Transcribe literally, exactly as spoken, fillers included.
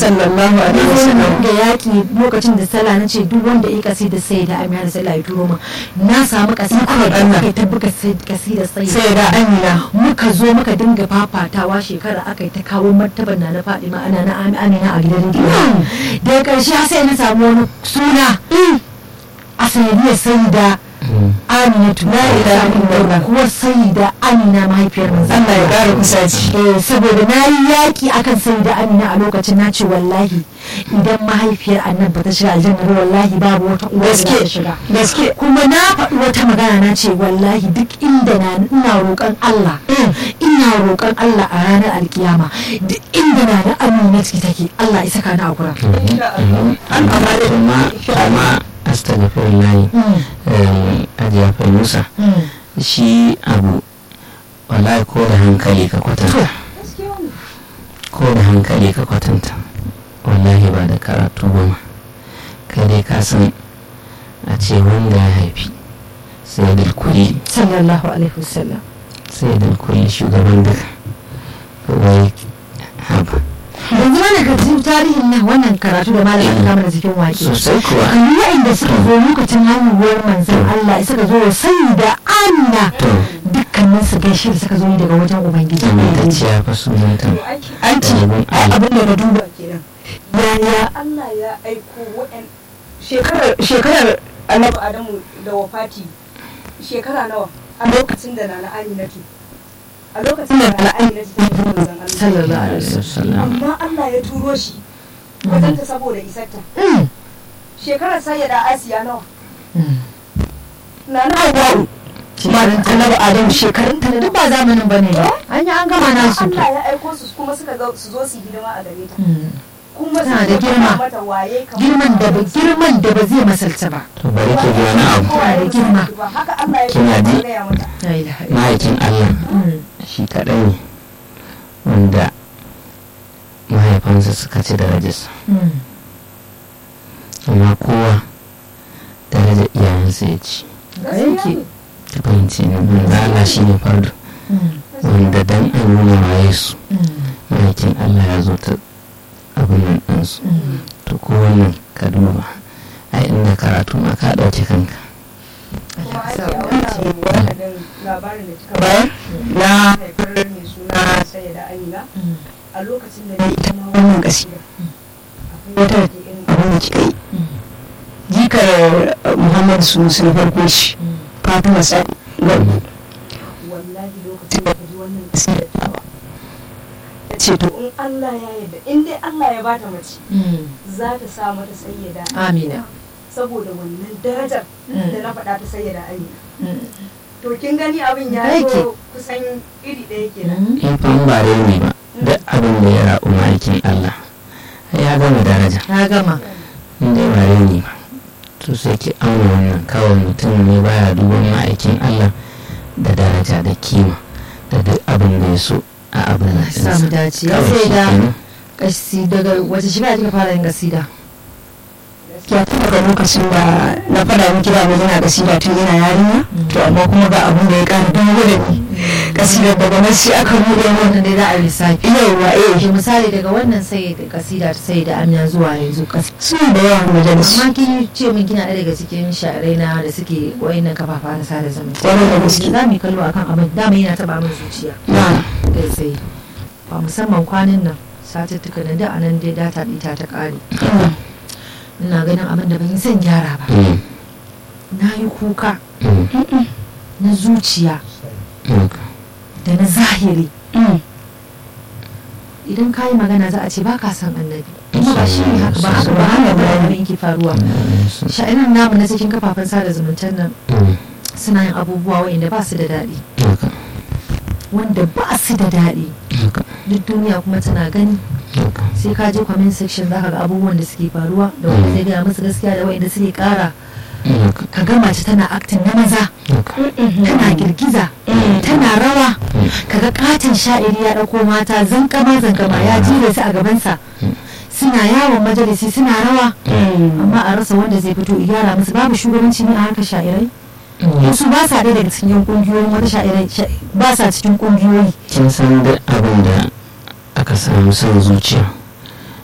sallallahu alaihi wasallam da yaki lokacin da sallah na ce duk wanda ya kasi da sai da amina da sallah ya turo min na samu kasi aka kai ta buga kasi da sai sai da amina muka zo muka dinga fafatawa shekara aka yi ta kawo martaban na na Fadima ana na amina a gidan rediyo daga karshe sai na samu wani suna a sanadiyar sai da Aminatu la ilaha illallah kuma sayyida Amina mahaifiyar manzon Allah ya kara kusaci eh saboda nayi yaki akan sayyida Amina a lokacin nace wallahi idan mahaifiyar annabi ta shiga aljanna wallahi babu wata uwa da ta shiga gaske kuma na faɗi wata magana na ce wallahi duk inda na ina roƙon Allah ina roƙon Allah a ranar alkiyama duk inda na na Amina take Allah ya saka ni a kura amma amma astagfirullah ajiya fa Musa shi abu wallahi ko da hankali ka kwatanta ko da hankali ka kwatanta wallahi ba da karatu ba ma kai dai ka san a ce wanda ya haifi sai dalkuli sallallahu alaihi wasallam sai dalkuli shugaban duka wai haba yanzu mana ka ji tarihin nan wannan karatu da malamin kama da cikin waƙe sosai kuwa kan yayin da suka zo lokacin haihuwar manzon Allah suka zo sai da Amina dukkanin su gaishe da suka zo daga wajen ubangiji ta ciya fa sunanta an ce abin da na duba kenan yaya Allah ya aiko wa'an shekarar shekarar annabi Adamu da wafati shekara nawa a lokacin da Nana Aminatu a lokacin da Nana Aminatu ta yi manzon Allah sallallahu alaihi wasallam amma Allah ya turo shi wajen ta saboda isarta shekarar sayyada Asiya nawa Nana Hawwa'u shekarun annabi Adamu shekarun ta duk ba zamanin bane ba an yi an gama nasu Allah ya aiko su kuma suka ga su zo su hidima a gare ta kuma tana da girma girman da ba girman da ba zai masalta ba to bari ki ji wani abu tana da girma haka Allah ya kina ji gaya mata la ilaha illallah mahaifin Allah shi kaɗai ne wanda mahaifansa suka ci darajarsa amma kowa darajar iyayensa ya ci yake ta fahimci ne wanda Allah shi ne fardu wanda dan a nuna wa Yesu mahaifin Allah ya zo ta abin nan ɗansu to ko wannan ka duba ai inda karatu ma ka ɗauki kanka kuma ake a wannan labarin da kika bayar na haifar mai suna sayyada Amina a lokacin da ita ma wannan kasida akwai wata da ke irin abin da kika yi jikar Muhammad Sunusi na farko shi Fatima Sani wallahi lokacin da ka ji wannan kasida ta ba ce to in Allah ya yarda in dai Allah ya bata mace za ta sa mata sayyada Amina saboda wannan darajar da na faɗa ta sayyada Amina to kin gani abin ya zo kusan iri ɗaya kenan in fa ba ne ba duk abin da ya rabu ma'aikin Allah ya gama daraja ya gama in dai ba ne ba to sai ki auna wannan kawai mutum ne baya duban ma'aikin Allah da daraja da kima da duk abin da ya so a abin da samu dace ya sai da kasi daga wace shiga kika fara yin kasida ya tun daga lokacin da na fada miki da mai yana kasida tun yana yarinya to amma kuma ga abin da ya kara don gudun ni kasida daga nan sai aka buɗe mun wannan dai za a lissafi yawa eh ke misali daga wannan sai da kasida ta sai da Amina zuwa yanzu kasida suna da yawa majalis amma kin ce min kina ɗaya daga cikin sha'irai na da suke wayannan kafafa na sada zumunta Kwarai da gaske. za mu yi kallo akan abin dama yana taba min zuciya na kai sai ba musamman kwanan nan satuttuka na da anan dai data ɗita ta ƙare ina ganin abin da ban yi son gyara ba na yi kuka na zuciya da na zahiri idan ka yi magana za a ce ba ka san annabi kuma ba shi ne haka ba haka ba haka ba abin yake faruwa sha'irin namu na cikin kafafen sada zumuntar nan suna yin abubuwa wa'inda ba su da daɗi wanda ba su da daɗi duk duniya kuma tana gani sai ka je comment section za ka ga abubuwan da suke faruwa da wanda zai gaya musu gaskiya da wa'inda suke kara ka ga mace tana acting na maza tana girgiza tana rawa kaga katin sha'iri ya dauko mata zankama zankama ya jire su a gabansa suna yawon majalisi suna rawa amma a rasa wanda zai fito gyara musu babu shugabanci ne a harkar sha'irai wasu ba sa ɗaya daga cikin kungiyoyin wata sha'irai ba sa cikin kungiyoyi kin san duk abin da aka samu son zuciya